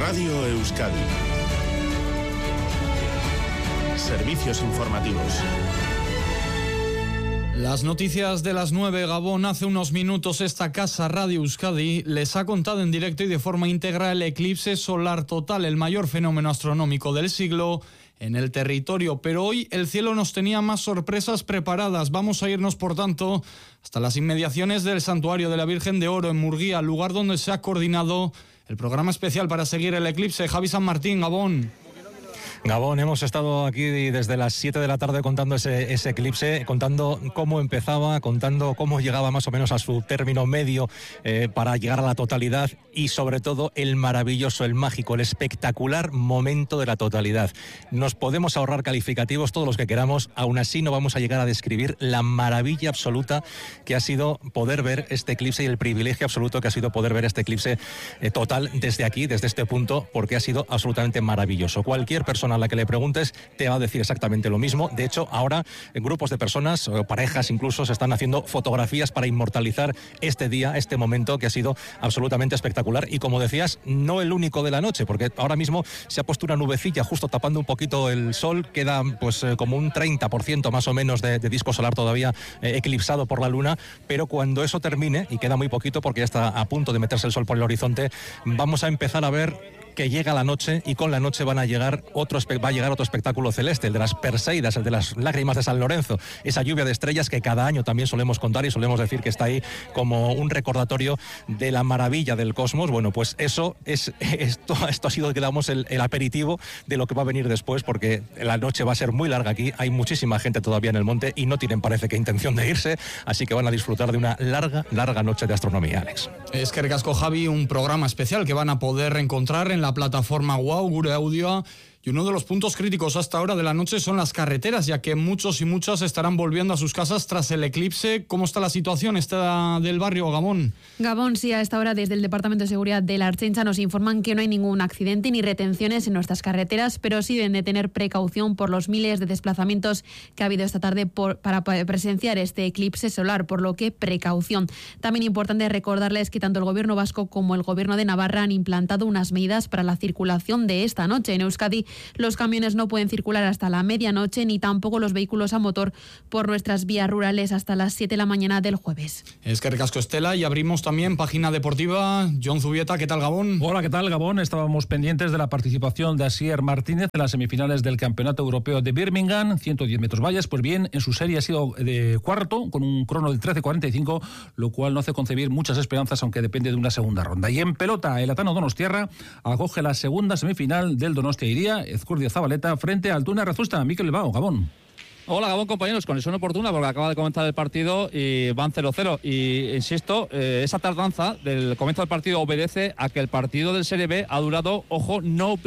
Radio Euskadi. Servicios informativos. Las noticias de las 9, Gabón. Hace unos minutos esta casa Radio Euskadi les ha contado en directo y de forma íntegra el eclipse solar total, el mayor fenómeno astronómico del siglo en el territorio. Pero hoy el cielo nos tenía más sorpresas preparadas. Vamos a irnos, por tanto, hasta las inmediaciones del Santuario de la Virgen de Oro en Murguía, lugar donde se ha coordinado el programa especial para seguir el eclipse. Javi San Martín, Gabón. Gabón, hemos estado aquí desde las 7 de la tarde contando ese eclipse, contando cómo empezaba, contando cómo llegaba más o menos a su término medio para llegar a la totalidad y sobre todo el maravilloso, el mágico, el espectacular momento de la totalidad. Nos podemos ahorrar calificativos todos los que queramos, aún así no vamos a llegar a describir la maravilla absoluta que ha sido poder ver este eclipse y el privilegio absoluto que ha sido poder ver este eclipse total desde aquí, desde este punto, porque ha sido absolutamente maravilloso. Cualquier persona a la que le preguntes te va a decir exactamente lo mismo. De hecho, ahora grupos de personas, o parejas incluso, se están haciendo fotografías para inmortalizar este día, este momento que ha sido absolutamente espectacular. Y como decías, no el único de la noche, porque ahora mismo se ha puesto una nubecilla justo tapando un poquito el sol. Queda pues como un 30% más o menos de disco solar todavía eclipsado por la luna, pero cuando eso termine, y queda muy poquito porque ya está a punto de meterse el sol por el horizonte, vamos a empezar a ver que llega la noche, y con la noche va a llegar otro espectáculo celeste, el de las Perseidas, el de las lágrimas de San Lorenzo, esa lluvia de estrellas que cada año también solemos contar y solemos decir que está ahí como un recordatorio de la maravilla del cosmos. Bueno, pues esto ha sido, digamos, el aperitivo de lo que va a venir después, porque la noche va a ser muy larga aquí, hay muchísima gente todavía en el monte y no tienen, parece que, intención de irse, así que van a disfrutar de una larga noche de astronomía, Alex. Es que recasco, Javi, un programa especial que van a poder encontrar en la plataforma Wow, Gure Audio. Y uno de los puntos críticos hasta ahora de la noche son las carreteras, ya que muchos y muchas estarán volviendo a sus casas tras el eclipse. ¿Cómo está la situación del barrio, Gabón? Gabón, sí, a esta hora desde el Departamento de Seguridad de la Ertzaintza nos informan que no hay ningún accidente ni retenciones en nuestras carreteras, pero sí deben de tener precaución por los miles de desplazamientos que ha habido esta tarde para presenciar este eclipse solar, por lo que precaución. También importante recordarles que tanto el Gobierno vasco como el Gobierno de Navarra han implantado unas medidas para la circulación de esta noche. En Euskadi, los camiones no pueden circular hasta la medianoche, ni tampoco los vehículos a motor por nuestras vías rurales hasta las 7 de la mañana del jueves. Es que recasco, Estela, y abrimos también página deportiva. John Zubieta, ¿qué tal, Gabón? Hola, ¿qué tal, Gabón? Estábamos pendientes de la participación de Asier Martínez en las semifinales del Campeonato Europeo de Birmingham, 110 metros vallas. Pues bien, en su serie ha sido de cuarto, con un crono del 13.45, lo cual no hace concebir muchas esperanzas, aunque depende de una segunda ronda. Y en pelota, el Atano Donostiarra acoge la segunda semifinal del Donostia Iría, Ezcurdia Zabaleta, frente a Altuna Rezusta. Mikel Lebao, Gabón. Hola, Gabón, compañeros, conexión oportuna porque acaba de comenzar el partido y van 0-0 y insisto, esa tardanza del comienzo del partido obedece a que el partido del Serie B ha durado, ojo,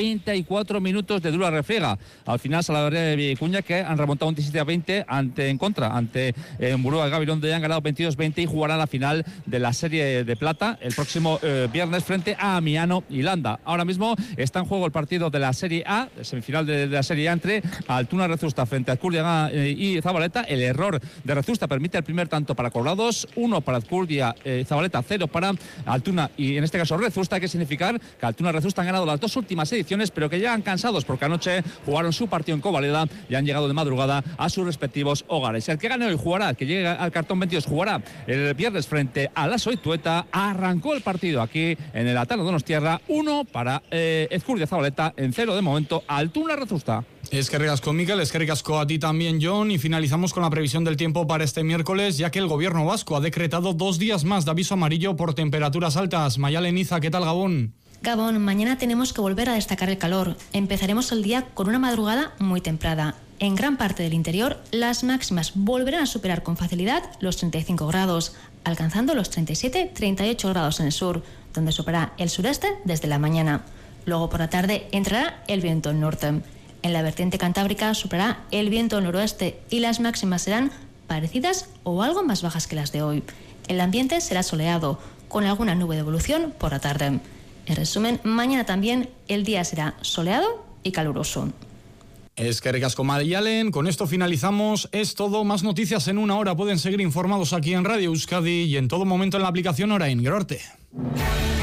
94 minutos de dura refriega. Al final Salaverría de Vicuña, que han remontado un 17-20 ante Murúa Gavirón, donde han ganado 22-20 y jugarán la final de la Serie de Plata el próximo viernes frente a Amiano y Landa. Ahora mismo está en juego el partido de la Serie A, semifinal de la Serie A, entre Altuna Rezusta frente a Ezcurdia y Zabaleta. El error de Rezusta permite el primer tanto para Colorados, 1 para Ezcurdia, Zabaleta, 0 para Altuna y en este caso Rezusta. Que significar que Altuna y Rezusta han ganado las dos últimas ediciones, pero que llegan cansados porque anoche jugaron su partido en Covaleda y han llegado de madrugada a sus respectivos hogares. El que gane hoy jugará, que llegue al cartón 22, jugará el viernes frente a la Soitueta. Arrancó el partido aquí en el Atano Donostiarra, 1 para Ezcurdia Zabaleta, en 0 de momento Altuna Rezusta. Es que recasco, Mikel, es que recasco a ti también, John, y finalizamos con la previsión del tiempo para este miércoles, ya que el Gobierno vasco ha decretado 2 días más de aviso amarillo por temperaturas altas. Mayalen Iza, ¿qué tal, Gabón? Gabón, mañana tenemos que volver a destacar el calor. Empezaremos el día con una madrugada muy templada. En gran parte del interior, las máximas volverán a superar con facilidad los 35 grados, alcanzando los 37-38 grados en el sur, donde soplará el sureste desde la mañana. Luego por la tarde entrará el viento del norte. En la vertiente cantábrica soplará el viento del noroeste y las máximas serán parecidas o algo más bajas que las de hoy. El ambiente será soleado, con alguna nube de evolución por la tarde. En resumen, mañana también el día será soleado y caluroso. Es que recasco, Mayalen. Con esto finalizamos. Es todo. Más noticias en una hora. Pueden seguir informados aquí en Radio Euskadi y en todo momento en la aplicación Orain. Gerorte.